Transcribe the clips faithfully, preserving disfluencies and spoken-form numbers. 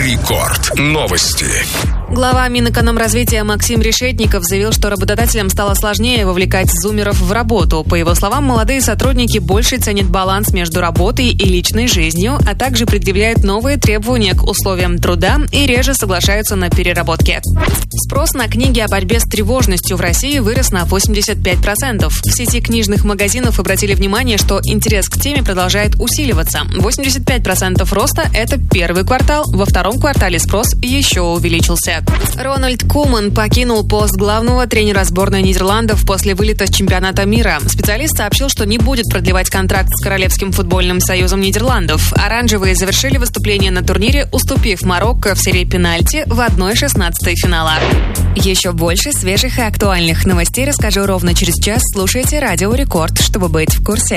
Рекорд. Новости. Глава Минэкономразвития Максим Решетников заявил, что работодателям стало сложнее вовлекать зумеров в работу. По его словам, молодые сотрудники больше ценят баланс между работой и личной жизнью, а также предъявляют новые требования к условиям труда и реже соглашаются на переработки. Спрос на книги о борьбе с тревожностью в России вырос на восемьдесят пять процентов. В сети книжных магазинов обратили внимание, что интерес к теме продолжает усиливаться. восемьдесят пять процентов роста – это первый квартал, во втором квартале спрос еще увеличился. Рональд Куман покинул пост главного тренера сборной Нидерландов после вылета с чемпионата мира. Специалист сообщил, что не будет продлевать контракт с Королевским футбольным союзом Нидерландов. Оранжевые завершили выступление на турнире, уступив Марокко в серии пенальти в одна шестнадцатая финала. Еще больше свежих и актуальных новостей расскажу ровно через час. Слушайте Радио Рекорд, чтобы быть в курсе.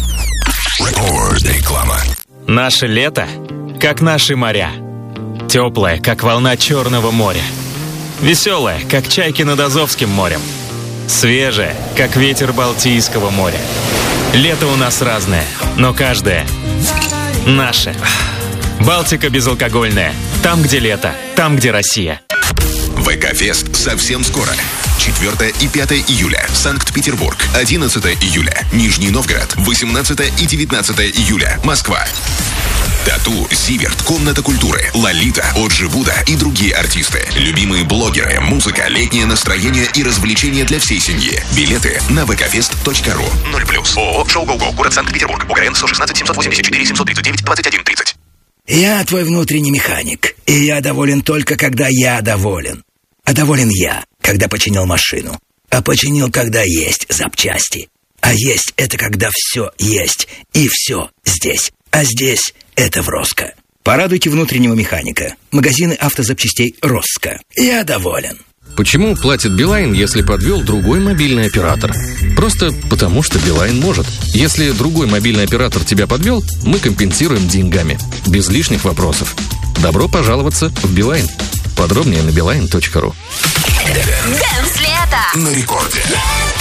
Реклама. Наше лето, как наши моря. Теплое, как волна Черного моря. Веселое, как чайки над Азовским морем. Свежее, как ветер Балтийского моря. Лето у нас разное, но каждое наше. Балтика безалкогольная. Там, где лето, там, где Россия. ВК-фест совсем скоро. четвёртое и пятое июля. Санкт-Петербург. одиннадцатое июля. Нижний Новгород. восемнадцатое и девятнадцатое июля. Москва. Тату, Зиверт, Комната культуры, Лолита, Оджи Буда и другие артисты. Любимые блогеры, музыка, летнее настроение и развлечения для всей семьи. Билеты на вэ ка фест точка ру. ноль плюс. ООО «Шоу Го-Го», город Санкт-Петербург. УГРН сто шестнадцать семьсот восемьдесят четыре семьсот тридцать девять двадцать один тридцать. Я твой внутренний механик, и я доволен только, когда я доволен. А доволен я, когда починил машину. А починил, когда есть запчасти. А есть — это когда все есть, и все здесь. А здесь — это в Роско. Порадуйте внутреннего механика. Магазины автозапчастей Роско. Я доволен. Почему платит Билайн, если подвел другой мобильный оператор? Просто потому, что Билайн может. Если другой мобильный оператор тебя подвел, мы компенсируем деньгами. Без лишних вопросов. Добро пожаловаться в Билайн. Подробнее на билайн точка ру. Дэнс лето На рекорде.